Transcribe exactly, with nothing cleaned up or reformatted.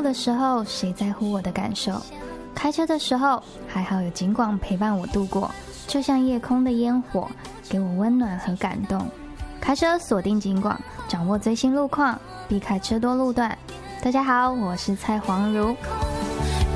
的时候，谁在乎我的感受？开车的时候，还好有警广陪伴我度过，就像夜空的烟火，给我温暖和感动。开车锁定警广，掌握最新路况，避开车多路段。大家好，我是蔡黄如。